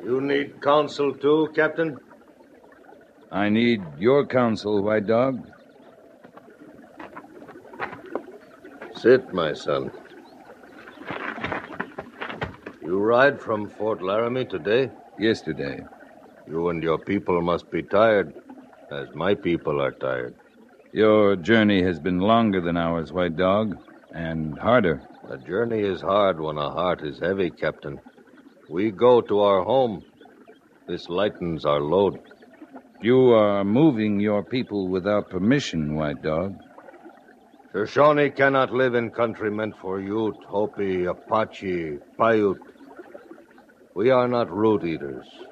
You need counsel too, Captain? I need your counsel, White Dog. Sit, my son. You ride from Fort Laramie today? Yesterday. You and your people must be tired, as my people are tired. Your journey has been longer than ours, White Dog, and harder. A journey is hard when a heart is heavy, Captain. We go to our home. This lightens our load. You are moving your people without permission, White Dog. Shoshone cannot live in country meant for Ute, Hopi, Apache, Paiute. We are not root eaters.